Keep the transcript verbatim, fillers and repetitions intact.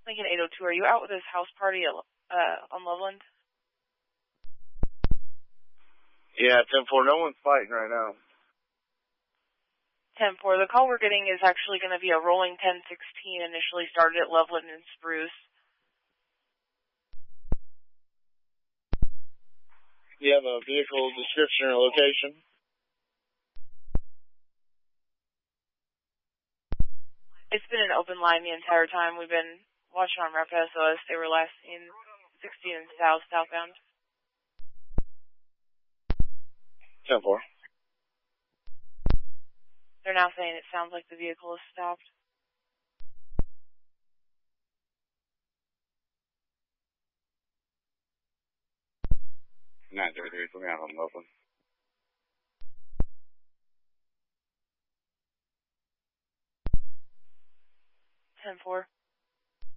Lincoln eight oh two, are you out with this house party at, uh, on Loveland? Yeah, ten four, no one's fighting right now. ten four, the call we're getting is actually going to be a rolling ten sixteen, initially started at Loveland and Spruce. Do you have a vehicle description or location? It's been an open line the entire time. We've been watching on Rep S O S. They were last seen sixteen and south, southbound. ten four. They're now saying it sounds like the vehicle is stopped. nine three three, put me out on Loveland. ten four.